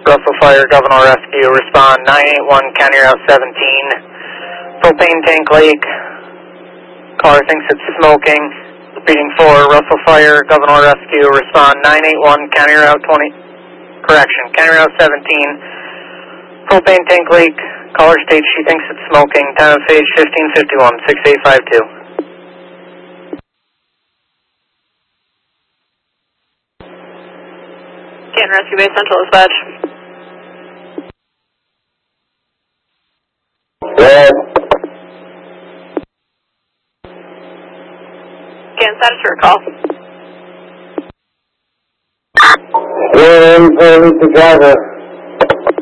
Russell Fire, Governor Rescue, respond 981, County Route 17. Propane tank leak. Caller thinks it's smoking. Repeating 4, Russell Fire, Governor Rescue, respond 981, County Route 20. Correction, County Route 17. Propane tank leak. Caller states she thinks it's smoking. Time of phase 1551, 6852. Canton Rescue Base Central Dispatch. Red. Canton status for a call. We're in for the driver.